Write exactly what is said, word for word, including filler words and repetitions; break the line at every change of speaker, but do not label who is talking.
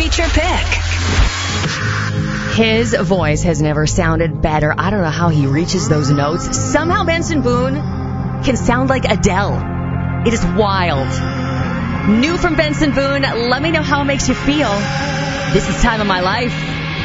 feature pick.
His voice has never sounded better. I don't know how he reaches those notes. Somehow Benson Boone can sound like Adele. It is wild. New from Benson Boone, let me know how it makes you feel. This is Time of My Life.